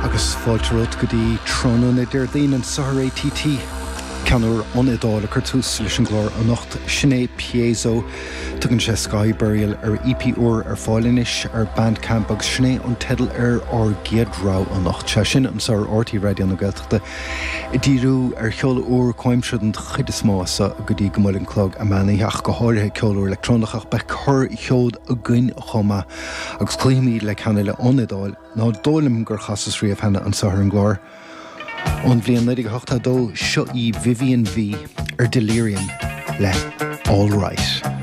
agus fáilteót go dtí tróna na deirdín an Sahara ATT. Ceanúir ionadála cartús leis an glór an nacht Sinead Piezo tugann sé Sky Burial EP ar fáilinis ar Bandcamp agus Sinead an tedal ar géadrá an nacht se sin an Sahara RT Radio na Gaeltachta. I dtíú ar cheol coimsiad an chuid is mása go dtí go mbeidh an clog a meanaíach go háirithe ceolúir electrónachach be chur cheod a gcuin chuma agus clíimií le ceanile ionadáil ná dólam gur chasas riamh hena an Sahara an glór. On bblion 1982 seo í Vivian V ar Delirium le All Right.